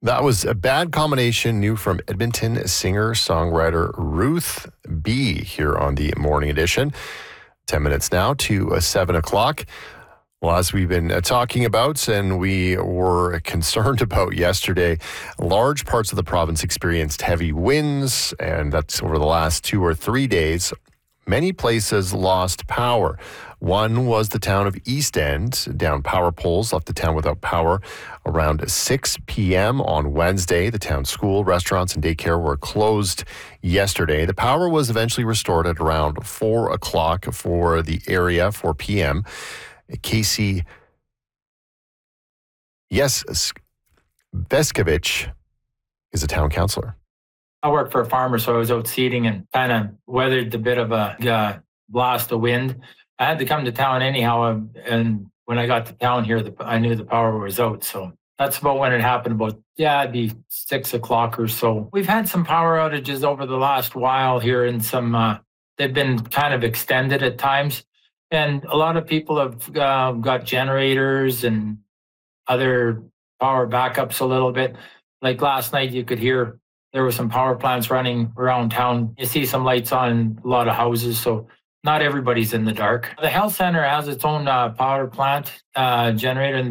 That was a bad combination, new from Edmonton singer-songwriter Ruth B. here on the Morning Edition. 10 minutes now to 7 o'clock. Well, as we've been talking about and we were concerned about yesterday, large parts of the province experienced heavy winds, and that's over the last 2 or 3 days. Many places lost power. One was the town of East End. Down power poles left the town without power around 6 p.m. on Wednesday. The town's school, restaurants, and daycare were closed yesterday. The power was eventually restored at around 4 o'clock for the area, 4 p.m. Casey Veskovich is a town councillor. I work for a farmer, so I was out seeding and kind of weathered a bit of a blast of wind. I had to come to town anyhow, and when I got to town here, I knew the power was out. So that's about when it happened, it'd be 6 o'clock or so. We've had some power outages over the last while here, and they've been kind of extended at times. And a lot of people have got generators and other power backups a little bit. Like last night, you could hear there were some power plants running around town. You see some lights on a lot of houses, so not everybody's in the dark. The health center has its own power plant generator,